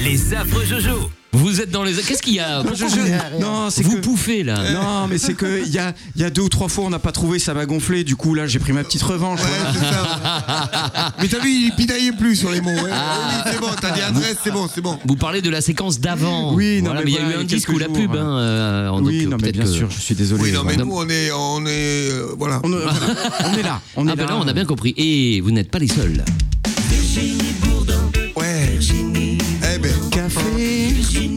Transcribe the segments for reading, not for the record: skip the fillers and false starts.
Les affreux Jojo. Vous êtes dans les... Qu'est-ce qu'il y a? Non, c'est vous que... pouffez là. Non, mais c'est que il y a 2 ou 3 fois on n'a pas trouvé, ça m'a gonflé. Du coup là, j'ai pris ma petite revanche. Ouais, Voilà. c'est ça. Mais t'as vu, il pinaillait plus sur les mots. Ouais. Oui, c'est bon, t'as dit adresse, c'est bon. Vous parlez de la séquence d'avant. Oui, non, voilà, mais mais il y a voilà, eu un il y a disque quelques ou la jours, pub. Oui, Donc, non, mais peut-être bien que- sûr, je suis désolé. Oui, non, mais Voilà. nous, on est voilà. on est là. On est Ah ben là. là, on a bien compris. Et vous n'êtes pas les seuls. Ouais. Eh ben, Café.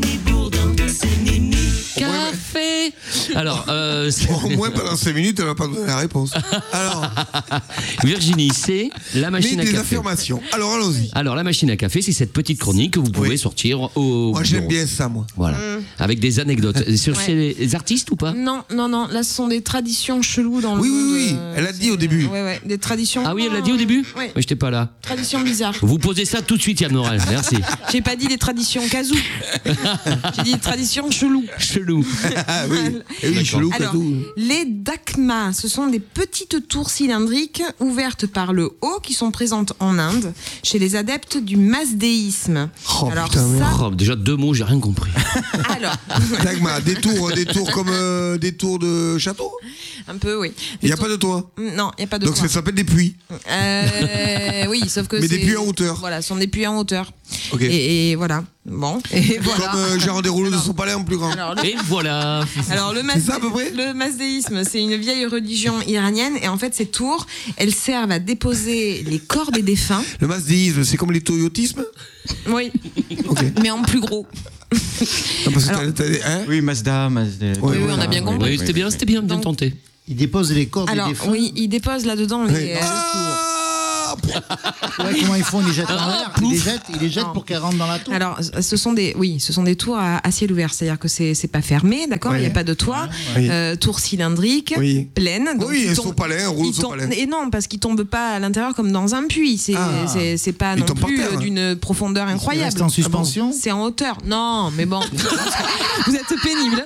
Café. Alors, au moins pendant 5 minutes, elle va pas donné la réponse. Alors, Virginie, c'est la mais machine à des café. affirmations. Alors, allons-y. Alors, la machine à café, c'est cette petite chronique que vous pouvez Oui. sortir au. Moi, j'aime bureau. bien ça, moi. Voilà. Avec des anecdotes. Sur Ouais. ces artistes ou pas? Non, là ce sont des traditions cheloues dans le Oui, monde. oui, oui. Elle a dit au début. Ouais, des traditions. Ah oui, elle l'a dit au début? Oui. Mais j'étais pas là. Traditions bizarres. Vous posez ça tout de suite, Yann Moral. Merci. J'ai pas dit des traditions casou. J'ai dit des traditions cheloues. Chelou. Ah oui. Et oui, chelou, Alors, tout. les dakmas, ce sont des petites tours cylindriques ouvertes par le haut qui sont présentes en Inde chez les adeptes du masdéisme. Oh, Alors putain, mais- ça, Oh, déjà 2 mots, j'ai rien compris. alors Dagmar, des tours comme des tours de château. un peu oui. Il n'y a pas de toit. Non, il y a pas de Donc toit. ça s'appelle des puits. Oui, sauf que Mais des c'est- puits en hauteur. Voilà, ce sont des puits en hauteur. Ok. Et voilà. Bon. Et voilà. Comme genre des rouleaux de son palais en plus grand. Alors, Et voilà. C'est ça à peu près. le masdéisme, c'est une vieille religion iranienne et en fait ces tours, elles servent à déposer les corps des défunts. Le masdéisme, c'est comme les toyotismes. Oui. Ok. Mais en plus gros. Ah, parce que hein Oui, Mazda. Oui, on a bien compris. Oui, c'était bien Donc- tenté. Il dépose les corps des Alors défunts. oui, ils déposent là-dedans les. Ouais. Ah Ouais, comment ils font? Ils les jettent en l'air. plouf. Ils les jettent Non. pour qu'elles rentrent dans la tour. Alors, ce sont des tours à ciel ouvert, c'est-à-dire que c'est pas fermé, d'accord, il n'y a pas de toit, Oui. tour cylindrique, Oui. pleine. donc Oui, ils un tombent- sopalin, un rouleau de ils tombent- sopalin. Et non, parce qu'ils tombent pas à l'intérieur comme dans un puits, c'est pas Ils non tombent par plus terre, hein. d'une profondeur Ils incroyable. restent en suspension. C'est en hauteur. Non, mais bon, vous êtes pénible.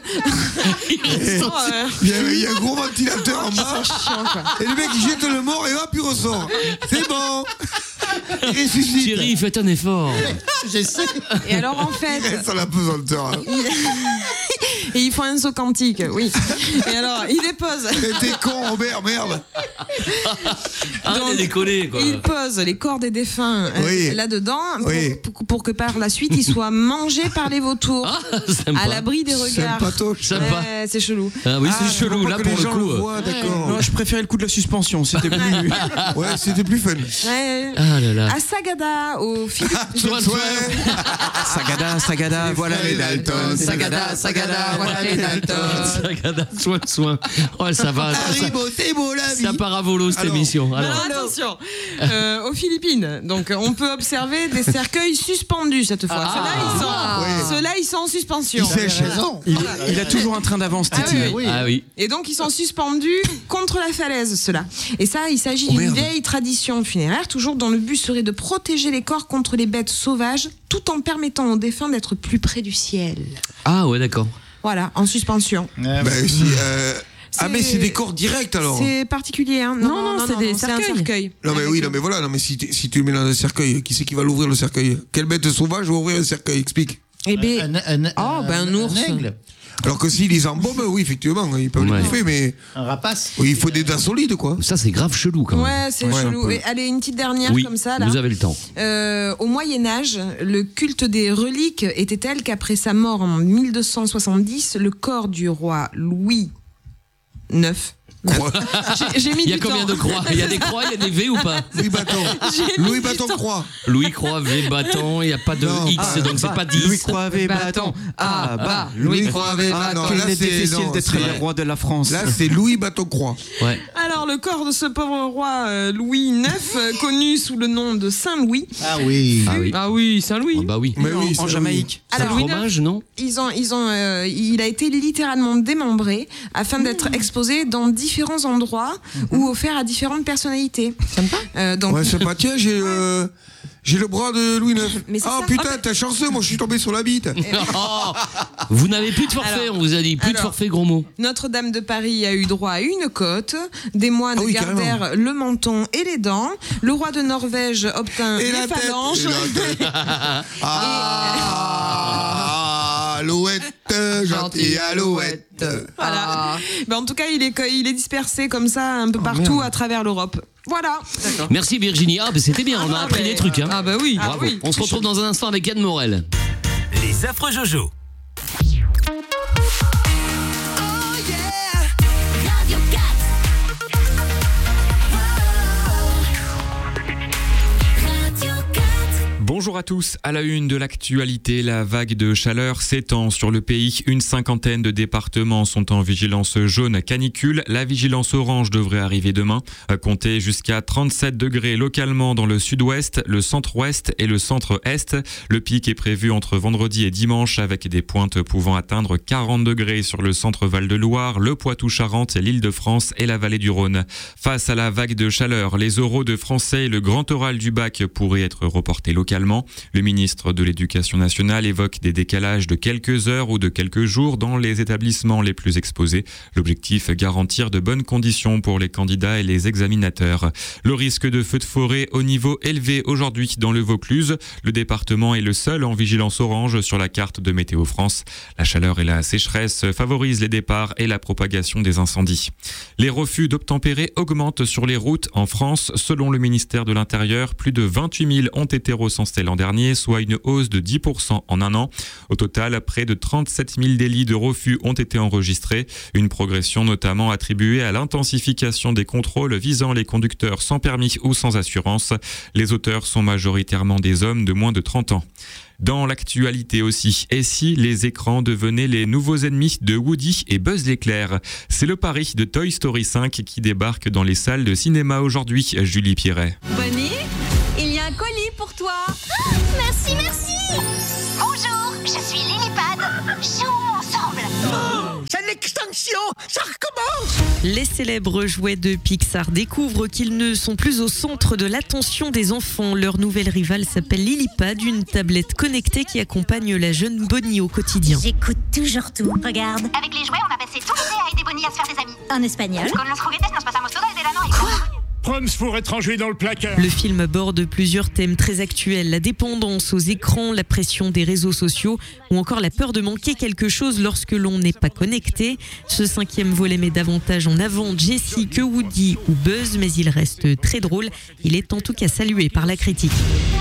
Il y a un gros ventilateur en bas. Chiant, quoi. Et le mec il jette le mort et hop il ressort. C'est bon. Il ressuscite. Thierry, faites un effort. J'essaie. Et alors en fait, Ça la pesanteur. Hein. et ils font un saut quantique, oui. Et alors, ils déposent. T'es con Robert, merde. Ah, Donc, t'es décollé, quoi. Ils posent les corps des défunts Oui. là-dedans Oui. pour que par la suite ils soient mangés par les vautours Ah, sympa. à l'abri des regards. Sympatoche. Sympa. Ouais, c'est chelou. Ah oui, Ah, c'est chelou, faut pas là, que pour les le gens coup. voient, d'accord. Non, je préférais le coup de la suspension. C'était plus. Ouais, c'était plus fun. Ouais. Ah là là. À Sagada, aux Philippines. Soin, soin. Sagada, voilà les Dalton. Sagada, voilà les Dalton. Sagada, soin. Oh, ça va. C'est beau la vie. Ça part à volo, cette Alors. émission. Alors. Alors, attention, aux Philippines, donc on peut observer des cercueils suspendus cette fois. Ceux-là, ils sont en suspension. Il sèche. Il a toujours un train d'avance, Titi. Ah oui. Ah oui. Et donc ils sont suspendus contre la falaise, ceux-là. Et ça, il s'agit Oh, d'une merde. vieille tradition funéraire, toujours dont le but serait de protéger les corps contre les bêtes sauvages, tout en permettant aux défunts d'être plus près du ciel. Ah ouais, d'accord. Voilà, en suspension. Bah, si, ah mais c'est des corps directs alors. C'est particulier, hein. Non, c'est des un cercueils. cercueil. Non mais oui, non mais voilà, non mais si tu le mets dans un cercueil, qui c'est qui va l'ouvrir le cercueil? Quelle bête sauvage va ouvrir le cercueil? Explique. Eh ben, un ours. Un aigle. Alors que s'ils les embaument, oui effectivement, ils peuvent Ouais. les bouffer, mais Un rapace. oui, il faut des dents solides quoi. Ça, c'est grave chelou, quand même. Ouais, c'est Ouais, un chelou. peu. Et allez, une petite dernière Oui, comme ça là. vous avez le temps. Au Moyen-Âge, le culte des reliques était tel qu'après sa mort en 1270, le corps du roi Louis IX. Croix. J'ai mis Il y a du combien temps. de croix? Il y a des croix, il y a des V ou pas? Louis Bâton. J'ai mis Louis du Bâton temps. croix. Louis Croix, V bâton, il n'y a pas de Non. X, donc c'est pas 10. Louis Croix-V, bâton. Ah, bah. Louis Croix-V, Ah, non, quel là, est c'est- difficile non, d'être c'est- le roi de la France. Là c'est Louis Bâton croix. Ouais. Alors, le corps de ce pauvre roi Louis IX, connu sous le nom de Saint-Louis. Ah oui. Ah oui. Ah oui, Saint-Louis. Ah bah oui. Mais oui, en c'est- Jamaïque. C'est un Alors, Louis fromage, non? il a été littéralement démembré afin d'être exposé dans différents endroits ou offert à différentes personnalités. Sympa. Donc, Ouais, c'est pas tiens, j'ai le bras de Louis IX. Mais c'est Ah ça. putain, t'es chanceux, moi je suis tombé sur la bite. Oh, vous n'avez plus de forfait, Alors- on vous a dit. Plus de alors- forfait, gros mot. Notre-Dame de Paris a eu droit à une côte, des moines Ah oui, gardèrent le menton et les dents, le roi de Norvège obtint Et les la tête. phalanges. Et la tête. Ah. gentil alouette. Voilà. Ben, en tout cas, il est dispersé comme ça un peu partout à travers l'Europe. Voilà. Merci Virginie. Ah, c'était bien, on a appris des trucs. Hein. Ah bah oui. Bravo. Ah oui. On se retrouve dans un instant avec Anne Morel. Les affreux Jojo. Radio 4. Radio 4. Bonjour à tous, à la une de l'actualité, la vague de chaleur s'étend sur le pays. Une cinquantaine de départements sont en vigilance jaune canicule. La vigilance orange devrait arriver demain. Comptez jusqu'à 37 degrés localement dans le sud-ouest, le centre-ouest et le centre-est. Le pic est prévu entre vendredi et dimanche avec des pointes pouvant atteindre 40 degrés sur le centre Val-de-Loire, le Poitou-Charentes, l'Île-de-France et la vallée du Rhône. Face à la vague de chaleur, les oraux de français et le grand oral du bac pourraient être reportés localement. Le ministre de l'Éducation nationale évoque des décalages de quelques heures ou de quelques jours dans les établissements les plus exposés. L'objectif, garantir de bonnes conditions pour les candidats et les examinateurs. Le risque de feux de forêt au niveau élevé aujourd'hui dans le Vaucluse. Le département est le seul en vigilance orange sur la carte de Météo France. La chaleur et la sécheresse favorisent les départs et la propagation des incendies. Les refus d'obtempérer augmentent sur les routes en France. Selon le ministère de l'Intérieur, plus de 28 000 ont été recensés l'an dernier, soit une hausse de 10% en un an. Au total, près de 37 000 délits de refus ont été enregistrés. Une progression notamment attribuée à l'intensification des contrôles visant les conducteurs sans permis ou sans assurance. Les auteurs sont majoritairement des hommes de moins de 30 ans. Dans l'actualité aussi, et si les écrans devenaient les nouveaux ennemis de Woody et Buzz l'éclair? C'est le pari de Toy Story 5 qui débarque dans les salles de cinéma aujourd'hui, Julie Pierret. Bonnie, il y a un colis pour toi. Merci, merci. Bonjour, je suis Lillipad. Jouons ensemble. C'est l'extinction. Ça recommence. Les célèbres jouets de Pixar découvrent qu'ils ne sont plus au centre de l'attention des enfants. Leur nouvelle rivale s'appelle Lillipad, une tablette connectée qui accompagne la jeune Bonnie au quotidien. J'écoute toujours tout. Regarde. Avec les jouets, on a passé tout l'été à aider Bonnie à se faire des amis. En espagnol. Con los juguetes nos pasamos todo el verano. Quoi? Proms pour étranger dans le placard. Le film aborde plusieurs thèmes très actuels, la dépendance aux écrans, la pression des réseaux sociaux ou encore la peur de manquer quelque chose lorsque l'on n'est pas connecté. Ce 5e volet met davantage en avant Jessie que Woody ou Buzz, mais il reste très drôle. Il est en tout cas salué par la critique.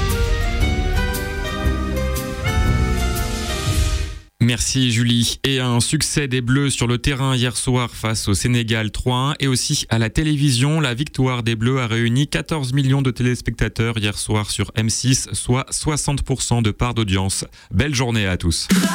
Merci Julie. Et un succès des Bleus sur le terrain hier soir face au Sénégal 3-1 et aussi à la télévision. La victoire des Bleus a réuni 14 millions de téléspectateurs hier soir sur M6, soit 60% de part d'audience. Belle journée à tous.